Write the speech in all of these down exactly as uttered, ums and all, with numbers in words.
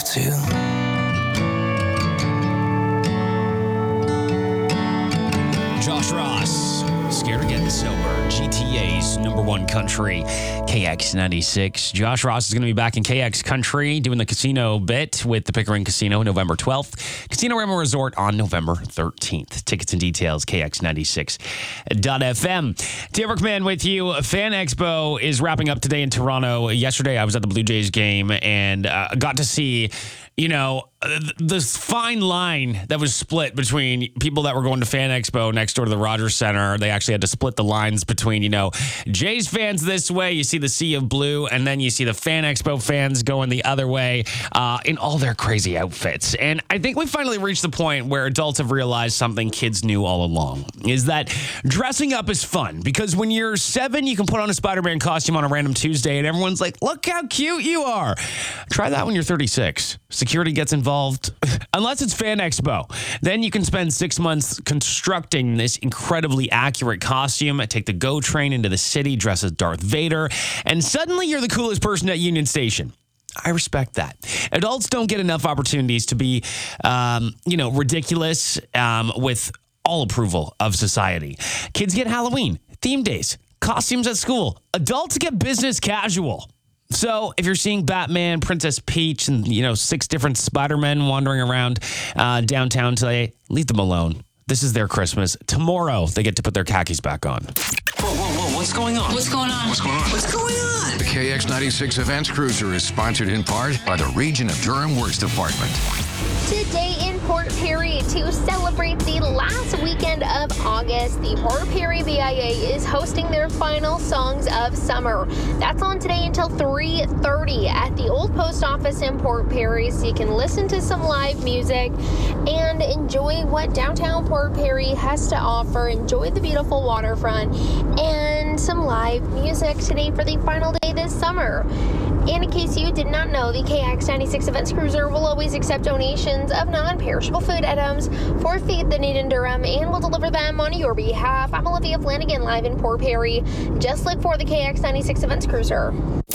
too. Josh Ross, Scared of Getting Sober, G T A's number one country, K X ninety-six. Josh Ross is going to be back in K X country doing the casino bit with the Pickering Casino November twelfth. Casino Rama Resort on November thirteenth. Tickets and details, K X ninety-six dot f m. Tim Rickman with you. Fan Expo is wrapping up today in Toronto. Yesterday, I was at the Blue Jays game and uh, got to see, you know, this fine line that was split between people that were going to Fan Expo next door to the Rogers Center. They actually had to split the lines between, you know, Jays fans this way. You see the sea of blue, and then you see the Fan Expo fans going the other way uh, in all their crazy outfits. And I think we finally reached the point where adults have realized something kids knew all along, is that dressing up is fun. Because when you're seven, you can put on a Spider-Man costume on a random Tuesday, and everyone's like, look how cute you are. Try that when you're thirty-six. Security gets involved. Unless it's Fan Expo. Then you can spend six months constructing this incredibly accurate costume, take the GO train into the city, dress as Darth Vader, and suddenly you're the coolest person at Union Station. I respect that. Adults don't get enough opportunities to be, um, you know, ridiculous um, with all approval of society. Kids get Halloween, theme days, costumes at school. Adults get business casual. So if you're seeing Batman, Princess Peach, and, you know, six different Spider-Men wandering around uh, downtown today, leave them alone. This is their Christmas. Tomorrow, they get to put their khakis back on. Whoa, whoa, whoa, what's going on? What's going on? What's going on? What's going on? The K X ninety-six Events Cruiser is sponsored in part by the Region of Durham Works Department. Today in Port Perry, to celebrate the last weekend of August, the Port Perry V I A is hosting their final Songs of Summer. That's on today until three thirty at the Old Post Office in Port Perry, so you can listen to some live music and enjoy what downtown Port Perry has to offer. Enjoy the beautiful waterfront and some live music today for the final day this summer. And in case you did not know, the K X ninety-six Events Cruiser will always accept donations of non-perishable food items for Feed the Need in Durham and will deliver them on your behalf. I'm Olivia Flanagan, live in Port Perry. Just look for the K X ninety-six Events Cruiser.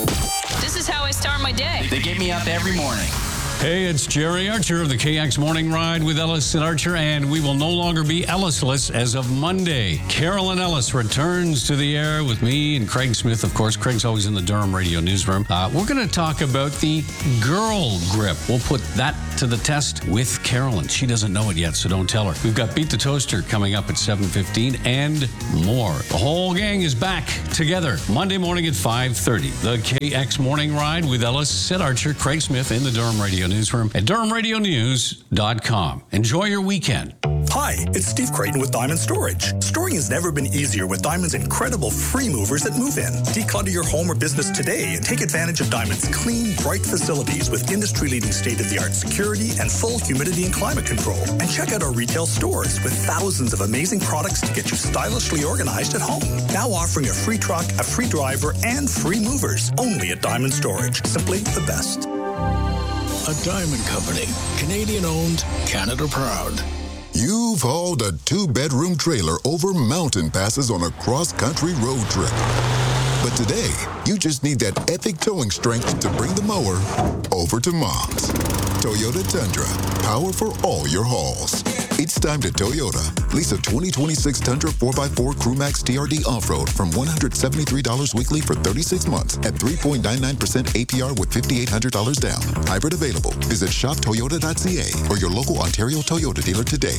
This is how I start my day. They get me up every morning. Hey, it's Jerry Archer of the K X Morning Ride with Ellis and Archer, and we will no longer be Ellisless as of Monday. Carolyn Ellis returns to the air with me and Craig Smith. Of course, Craig's always in the Durham Radio Newsroom. Uh, we're going to talk about the girl grip. We'll put that to the test with Carolyn. She doesn't know it yet, so don't tell her. We've got Beat the Toaster coming up at seven fifteen and more. The whole gang is back together Monday morning at five thirty. The K X Morning Ride with Ellis, Sid Archer, Craig Smith in the Durham Radio Newsroom at durham radio news dot com. Enjoy your weekend. Hi, it's Steve Creighton with Diamond Storage. Storing has never been easier with Diamond's incredible free movers that move in. Declutter your home or business today and take advantage of Diamond's clean, bright facilities with industry-leading state-of-the-art security and full humidity and climate control. And check out our retail stores with thousands of amazing products to get you stylishly organized at home. Now offering a free truck, a free driver, and free movers. Only at Diamond Storage. Simply the best. A Diamond Company. Canadian owned, Canada proud. You've hauled a two-bedroom trailer over mountain passes on a cross-country road trip. But today, you just need that epic towing strength to bring the mower over to Mom's. Toyota Tundra, power for all your hauls. It's time to Toyota. Lease a twenty twenty-six Tundra four by four Crewmax T R D Off-Road from one hundred seventy-three dollars weekly for thirty-six months at three point nine nine percent A P R with five thousand eight hundred dollars down. Hybrid available. Visit shop toyota dot c a or your local Ontario Toyota dealer today.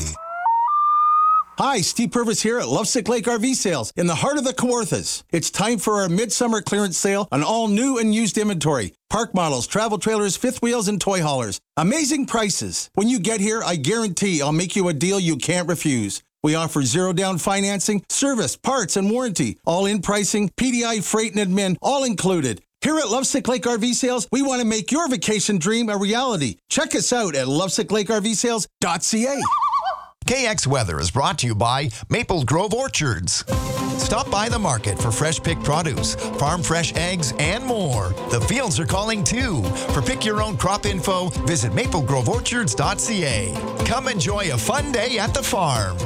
Hi, Steve Purvis here at Lovesick Lake R V Sales in the heart of the Kawarthas. It's time for our midsummer clearance sale on all new and used inventory. Park models, travel trailers, fifth wheels, and toy haulers. Amazing prices. When you get here, I guarantee I'll make you a deal you can't refuse. We offer zero down financing, service, parts, and warranty. All in pricing, P D I, freight, and admin, all included. Here at Lovesick Lake R V Sales, we want to make your vacation dream a reality. Check us out at lovesick lake r v sales dot c a. K X Weather is brought to you by Maple Grove Orchards. Stop by the market for fresh picked produce, farm fresh eggs, and more. The fields are calling too. For pick your own crop info, visit maple grove orchards dot c a. Come enjoy a fun day at the farm.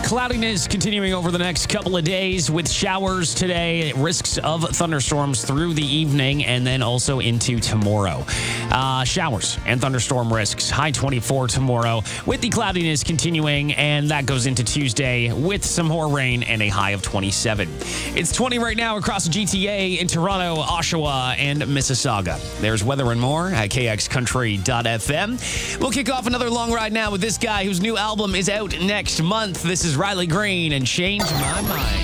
cloudiness continuing over the next couple of days with showers today, risks of thunderstorms through the evening, and then also into tomorrow. Uh, showers and thunderstorm risks, high twenty-four tomorrow, with the cloudiness continuing, and that goes into Tuesday with some more rain and a high of twenty-seven. It's twenty right now across the G T A in Toronto, Oshawa, and Mississauga. There's weather and more at K X country dot f m. We'll kick off another long ride now with this guy whose new album is out next month. This is Riley Green and Change My Mind.